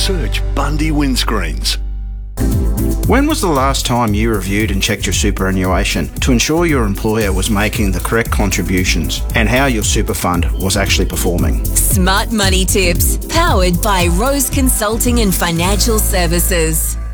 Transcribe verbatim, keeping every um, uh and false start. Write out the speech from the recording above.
Search Bundy Windscreens. When was the last time you reviewed and checked your superannuation to ensure your employer was making the correct contributions and how your super fund was actually performing? Smart Money Tips, powered by Rose Consulting and Financial Services.